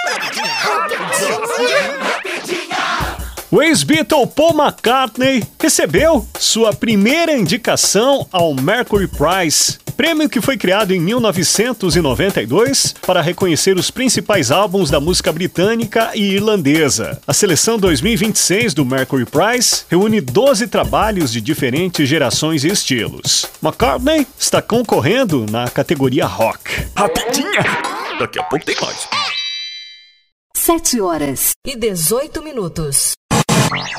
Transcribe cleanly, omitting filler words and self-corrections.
O ex-Beatle Paul McCartney recebeu sua primeira indicação ao Mercury Prize, prêmio que foi criado em 1992 para reconhecer os principais álbuns da música britânica e irlandesa. A seleção 2026 do Mercury Prize reúne 12 trabalhos de diferentes gerações e estilos. McCartney está concorrendo na categoria rock. Rapidinha! Daqui a pouco tem mais. 7h18.